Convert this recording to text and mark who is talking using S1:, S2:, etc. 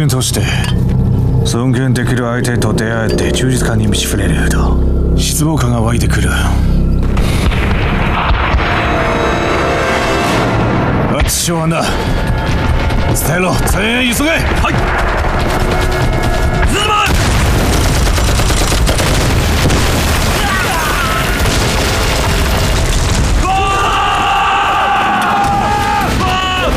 S1: 人として尊敬できる相手と出会えて充実感に満ち溢れると失望感が湧いてくる。あっちはな、伝えろ、全員急げ。はい。進む。